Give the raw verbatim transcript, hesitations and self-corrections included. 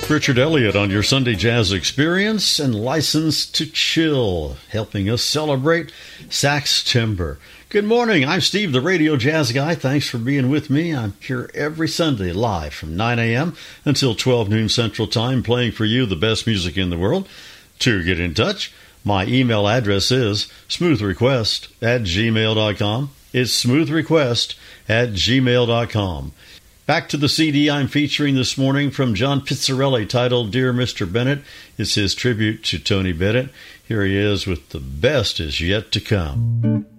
Richard Elliott on your Sunday Jazz Experience and Licensed to Chill, helping us celebrate Saxtember. Good morning, I'm Steve, the Radio Jazz Guy. Thanks for being with me. I'm here every Sunday live from nine a.m. until twelve noon Central Time, playing for you the best music in the world. To get in touch, my email address is smoothrequest at gmail dot com. It's smoothrequest at gmail dot com. Back to the C D I'm featuring this morning from John Pizzarelli, titled Dear Mister Bennett. It's his tribute to Tony Bennett. Here he is with The Best Is Yet to Come.